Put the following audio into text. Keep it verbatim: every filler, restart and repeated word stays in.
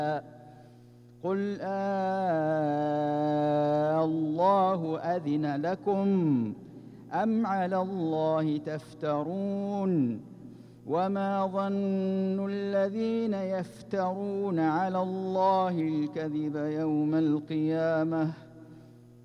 قل آه الله أذن لكم أم على الله تفترون وما ظن الذين يفترون على الله الكذب يوم القيامة